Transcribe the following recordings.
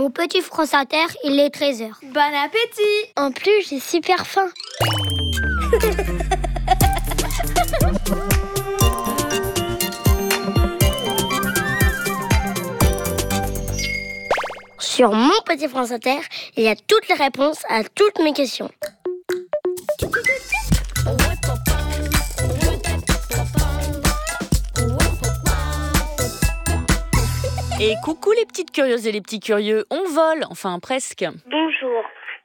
Au Petit France Inter, il est 13h. Bon appétit! En plus, j'ai super faim. Sur mon Petit France Inter, il y a toutes les réponses à toutes mes questions. Et coucou les petites curieuses et les petits curieux, on vole, enfin presque. Bonjour,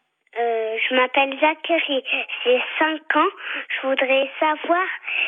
je m'appelle Zachary, j'ai 5 ans. Je voudrais savoir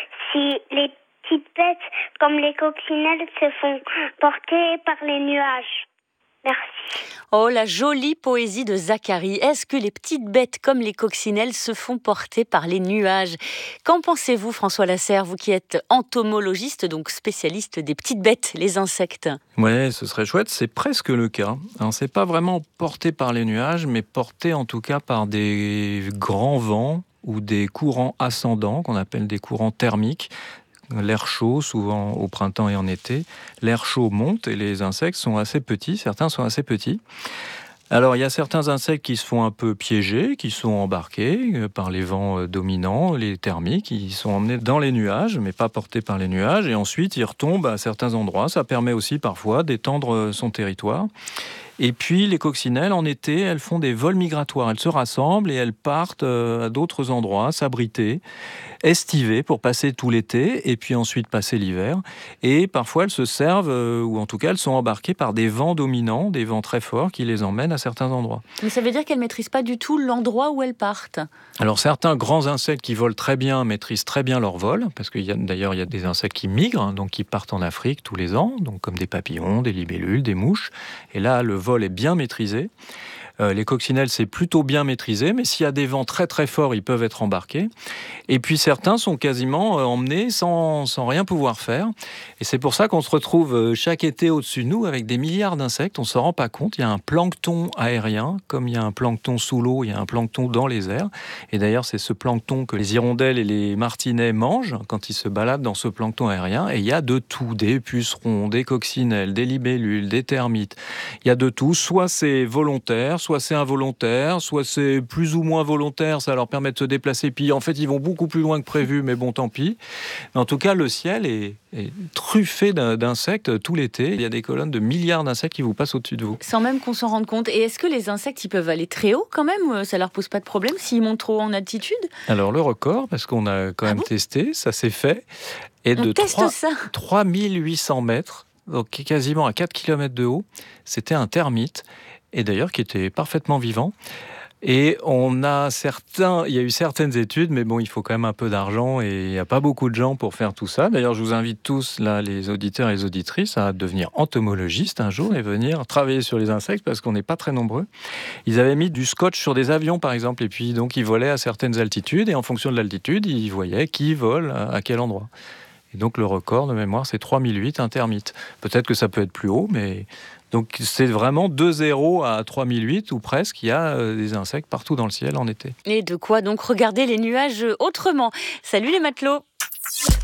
si les petites bêtes comme les coccinelles se font porter par les nuages. Merci. Oh, la jolie poésie de Zachary. Est-ce que les petites bêtes comme les coccinelles se font porter par les nuages? Qu'en pensez-vous, François Lasserre, vous qui êtes entomologiste, donc spécialiste des petites bêtes, les insectes? Ouais, ce serait chouette, c'est presque le cas. Alors, c'est pas vraiment porté par les nuages, mais porté en tout cas par des grands vents ou des courants ascendants, qu'on appelle des courants thermiques. L'air chaud, souvent au printemps et en été, l'air chaud monte et les insectes sont assez petits, certains sont assez petits. Alors il y a certains insectes qui se font un peu piéger, qui sont embarqués par les vents dominants, les thermiques, ils sont emmenés dans les nuages, mais pas portés par les nuages, et ensuite ils retombent à certains endroits. Ça permet aussi parfois d'étendre son territoire. Et puis les coccinelles, en été, elles font des vols migratoires. Elles se rassemblent et elles partent à d'autres endroits, s'abriter, estiver pour passer tout l'été et puis ensuite passer l'hiver. Et parfois elles se servent, ou en tout cas elles sont embarquées par des vents dominants, des vents très forts qui les emmènent à certains endroits. Mais ça veut dire qu'elles ne maîtrisent pas du tout l'endroit où elles partent. Alors certains grands insectes qui volent très bien maîtrisent très bien leur vol, parce qu'il y a d'ailleurs il y a des insectes qui migrent, donc qui partent en Afrique tous les ans, donc comme des papillons, des libellules, des mouches. Et là le vol est bien maîtrisé. Les coccinelles, c'est plutôt bien maîtrisé, mais s'il y a des vents très très forts, ils peuvent être embarqués. Et puis certains sont quasiment emmenés sans rien pouvoir faire. Et c'est pour ça qu'on se retrouve chaque été au-dessus de nous avec des milliards d'insectes. On ne s'en rend pas compte. Il y a un plancton aérien, comme il y a un plancton sous l'eau, il y a un plancton dans les airs. Et d'ailleurs, c'est ce plancton que les hirondelles et les martinets mangent quand ils se baladent dans ce plancton aérien. Et il y a de tout, des pucerons, des coccinelles, des libellules, des termites. Il y a de tout. Soit c'est volontaire, soit c'est involontaire, soit c'est plus ou moins volontaire, ça leur permet de se déplacer, puis en fait ils vont beaucoup plus loin que prévu, mais bon tant pis. Mais en tout cas le ciel est truffé d'insectes tout l'été, il y a des colonnes de milliards d'insectes qui vous passent au-dessus de vous. Sans même qu'on s'en rende compte. Et est-ce que les insectes ils peuvent aller très haut quand même? Ça leur pose pas de problème s'ils montent trop en altitude? Alors le record, parce qu'on a quand même testé, ça s'est fait, est de 3800 mètres, donc quasiment à 4 km de haut. C'était un termite, et d'ailleurs qui était parfaitement vivant. Et il y a eu certaines études, mais bon, il faut quand même un peu d'argent et il n'y a pas beaucoup de gens pour faire tout ça. D'ailleurs, je vous invite tous, là, les auditeurs et les auditrices, à devenir entomologistes un jour et venir travailler sur les insectes parce qu'on n'est pas très nombreux. Ils avaient mis du scotch sur des avions, par exemple, et puis donc ils volaient à certaines altitudes et en fonction de l'altitude, ils voyaient qui vole à quel endroit. Et donc le record de mémoire, c'est 3008, un termite. Peut-être que ça peut être plus haut, mais... Donc c'est vraiment de 0 à 3008 ou presque, il y a des insectes partout dans le ciel en été. Et de quoi donc regarder les nuages autrement. Salut les matelots!